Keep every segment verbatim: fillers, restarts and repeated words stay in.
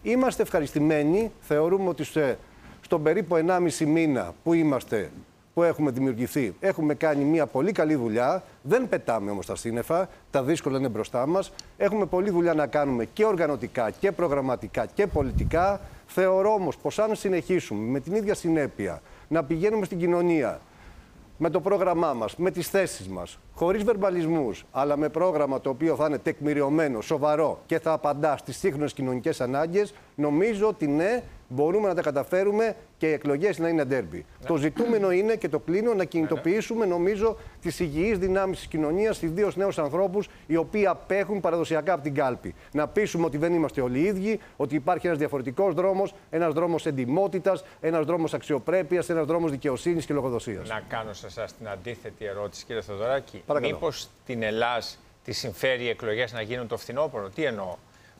Είμαστε ευχαριστημένοι, θεωρούμε ότι σε, στον περίπου ενάμιση μήνα που είμαστε, που έχουμε δημιουργηθεί, έχουμε κάνει μια πολύ καλή δουλειά. Δεν πετάμε όμως τα σύννεφα, τα δύσκολα είναι μπροστά μας. Έχουμε πολλή δουλειά να κάνουμε και οργανωτικά και προγραμματικά και πολιτικά. Θεωρώ όμως πως αν συνεχίσουμε με την ίδια συνέπεια να πηγαίνουμε στην κοινωνία, με το πρόγραμμά μας, με τις θέσεις μας, χωρίς βερμπαλισμούς, αλλά με πρόγραμμα το οποίο θα είναι τεκμηριωμένο, σοβαρό και θα απαντά στις σύγχρονες κοινωνικές ανάγκες, νομίζω ότι ναι, μπορούμε να τα καταφέρουμε και οι εκλογές να είναι ντέρμπι. Ναι. Το ζητούμενο είναι, και το κλείνω, να κινητοποιήσουμε, νομίζω, τις υγιείς δυνάμεις της κοινωνίας, ιδίως νέους ανθρώπους, οι οποίοι απέχουν παραδοσιακά από την κάλπη. Να πείσουμε ότι δεν είμαστε όλοι οι ίδιοι, ότι υπάρχει ένας διαφορετικός δρόμος, ένας δρόμος εντιμότητας, ένας δρόμος αξιοπρέπειας, ένας δρόμος δικαιοσύνης και λογοδοσίας. Να κάνω σε εσάς την αντίθετη ερώτηση, κύριε Θοδωράκη. Μήπως την Ελλάς τη συμφέρει οι εκλογές να γίνουν το φθινόπωρο? Τι εννοώ?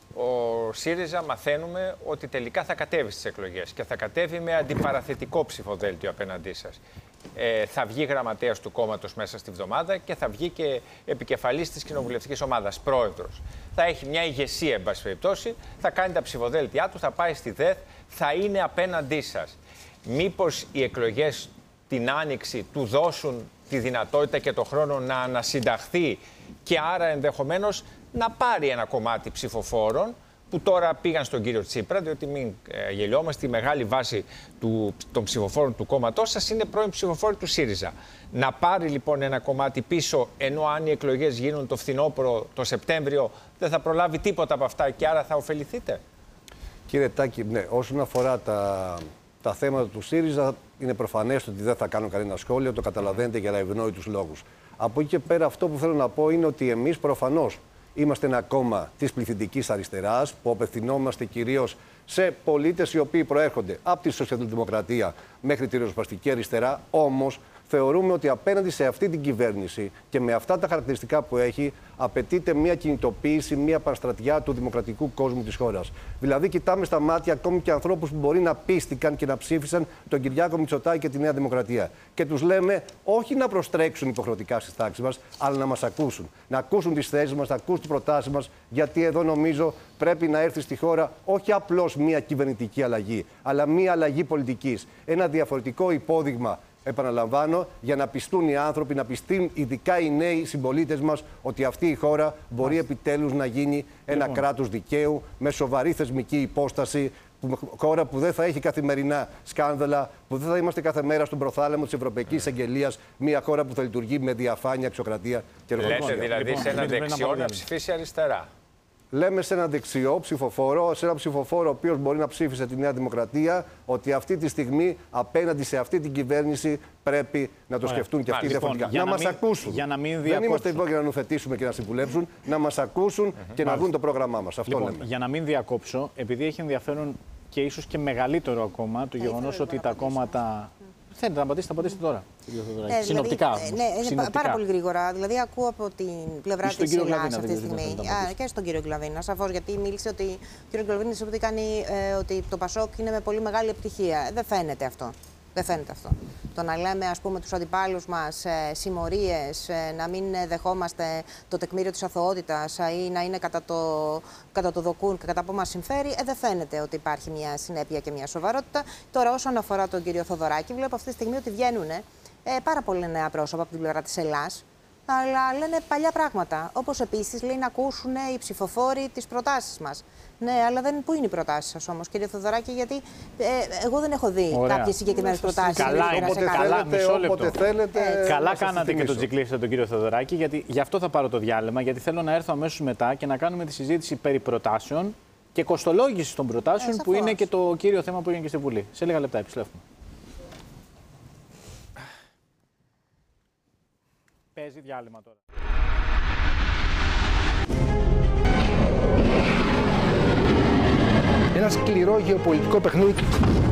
Ο ΣΥΡΙΖΑ μαθαίνουμε ότι τελικά θα κατέβει στις εκλογές και θα κατέβει με αντιπαραθετικό ψηφοδέλτιο απέναντί σας. Ε, θα βγει γραμματέας του κόμματος μέσα στη βδομάδα και θα βγει και επικεφαλής της κοινοβουλευτικής ομάδας, πρόεδρος. Θα έχει μια ηγεσία, εν πάση περιπτώσει, θα κάνει τα ψηφοδέλτιά του, θα πάει στη ΔΕΘ, θα είναι απέναντί σας. Μήπως οι εκλογές την Άνοιξη του δώσουν τη δυνατότητα και το χρόνο να ανασυνταχθεί και άρα ενδεχομένως να πάρει ένα κομμάτι ψηφοφόρων που τώρα πήγαν στον κύριο Τσίπρα, διότι μην ε, γελιόμαστε, η μεγάλη βάση του, των ψηφοφόρων του κόμματός σας είναι πρώην ψηφοφόροι του ΣΥΡΙΖΑ. Να πάρει λοιπόν ένα κομμάτι πίσω, ενώ αν οι εκλογές γίνουν το φθινόπωρο, το Σεπτέμβριο, δεν θα προλάβει τίποτα από αυτά και άρα θα ωφεληθείτε? Κύριε Τάκη, ναι, όσον αφορά τα, τα θέματα του ΣΥΡΙΖΑ, είναι προφανές ότι δεν θα κάνω κανένα σχόλιο, το καταλαβαίνετε για ευνόητους λόγους. Από εκεί και πέρα, αυτό που θέλω να πω είναι ότι εμείς προφανώς είμαστε ένα κόμμα της πληθυντικής αριστεράς, που απευθυνόμαστε κυρίως σε πολίτες οι οποίοι προέρχονται από τη σοσιαλδημοκρατία μέχρι τη ριζοσπαστική αριστερά. Όμως, θεωρούμε ότι απέναντι σε αυτή την κυβέρνηση και με αυτά τα χαρακτηριστικά που έχει, απαιτείται μια κινητοποίηση, μια παραστρατιά του δημοκρατικού κόσμου της χώρας. Δηλαδή, κοιτάμε στα μάτια ακόμη και ανθρώπους που μπορεί να πίστηκαν και να ψήφισαν τον Κυριάκο Μητσοτάκη και τη Νέα Δημοκρατία. Και τους λέμε όχι να προστρέξουν υποχρεωτικά στις τάξεις μας, αλλά να μας ακούσουν. Να ακούσουν τις θέσεις μας, να ακούσουν τις προτάσεις μας, γιατί εδώ νομίζω πρέπει να έρθει στη χώρα όχι απλώς μια κυβερνητική αλλαγή, αλλά μια αλλαγή πολιτικής. Ένα διαφορετικό υπόδειγμα. Επαναλαμβάνω, για να πιστούν οι άνθρωποι, να πιστούν ειδικά οι νέοι συμπολίτες μας ότι αυτή η χώρα μπορεί επιτέλους να γίνει ένα λοιπόν. κράτος δικαίου με σοβαρή θεσμική υπόσταση, που, χώρα που δεν θα έχει καθημερινά σκάνδαλα, που δεν θα είμαστε κάθε μέρα στον προθάλαμο της Ευρωπαϊκής Εισαγγελίας, μια χώρα που θα λειτουργεί με διαφάνεια, αξιοκρατία και εργοδοσία. Λέτε δηλαδή λοιπόν, σε ένα δεξιό να ψηφίσει αριστερά? Λέμε σε ένα δεξιό ψηφοφόρο, σε ένα ψηφοφόρο ο οποίος μπορεί να ψήφισε τη Νέα Δημοκρατία, ότι αυτή τη στιγμή απέναντι σε αυτή την κυβέρνηση πρέπει να το σκεφτούν Ωραία. και αυτοί λοιπόν, διαφορετικά. Να, να μας ακούσουν. Για να μην Δεν είμαστε εδώ για να νουθετήσουμε και να συμβουλεύσουν, να μας ακούσουν mm-hmm. και να δουν το πρόγραμμά μας. Αυτό λοιπόν, λέμε. Για να μην διακόψω, επειδή έχει ενδιαφέρον και ίσως και μεγαλύτερο ακόμα το γεγονός ότι τα κόμματα. Θέλετε να απαντήσετε, απαντήστε τώρα. Ε, συνοπτικά. Δηλαδή, ναι, συνοπτικά. Πάρα πολύ γρήγορα. Δηλαδή, ακούω από την πλευρά της Ελλάδας αυτή τη στιγμή. Α, και στον κύριο Γκλαβίνα, σαφώς. Γιατί μίλησε ότι ο κύριο Γκλαβίνα είπε ότι, κάνει, ε, ότι το Πασόκ είναι με πολύ μεγάλη επιτυχία. Δεν φαίνεται αυτό. Δεν φαίνεται αυτό. Το να λέμε, ας πούμε, τους αντιπάλους μας ε, συμμορίες, ε, να μην δεχόμαστε το τεκμήριο της αθωότητας ε, ή να είναι κατά το, κατά το δοκούν και κατά που μας συμφέρει, ε, δεν φαίνεται ότι υπάρχει μια συνέπεια και μια σοβαρότητα. Τώρα, όσον αφορά τον κύριο Θοδωράκη, βλέπω αυτή τη στιγμή ότι βγαίνουν ε, πάρα πολλά νέα πρόσωπα από την πλευρά της Ελλάς, αλλά λένε παλιά πράγματα. Όπως επίσης λέει να ακούσουν οι ψηφοφόροι τις προτάσεις μας. Ναι, αλλά δεν, πού είναι οι προτάσεις σας όμως, κύριε Θοδωράκη, γιατί ε, εγώ δεν έχω δει κάποιες συγκεκριμένες προτάσεις. Καλά, όποτε καλά, μισό λεπτό. Θέλετε, ε, καλά κάνατε και το τζικλίσατε τον κύριο Θοδωράκη, γιατί γι' αυτό θα πάρω το διάλειμμα, γιατί θέλω να έρθω αμέσως μετά και να κάνουμε τη συζήτηση περί προτάσεων και κοστολόγηση των προτάσεων, ε, που είναι και το κύριο θέμα που έγινε και στη Βουλή. Σε λίγα λεπτά επιστρέφουμε. Παίζει διάλειμμα τώρα. Ένα σκληρό γεωπολιτικό παιχνίδι.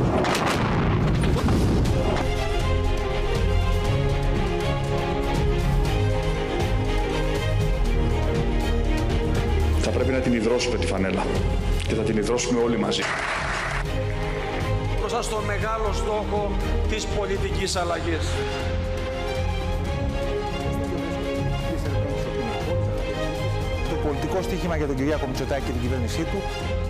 Θα πρέπει να την υδρώσουμε τη φανέλα και θα την υδρώσουμε όλοι μαζί. Μπροστά στο μεγάλο στόχο της πολιτικής αλλαγής. Το πολιτικό στοίχημα για τον Κυριάκο Μητσοτάκη και την κυβέρνησή του